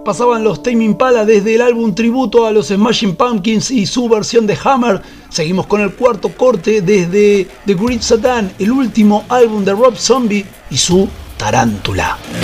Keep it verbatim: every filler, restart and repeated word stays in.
Pasaban los Tame Impala desde el álbum tributo a los Smashing Pumpkins y su versión de Hammer. Seguimos con el cuarto corte desde The Great Satan, el último álbum de Rob Zombie y su Tarántula.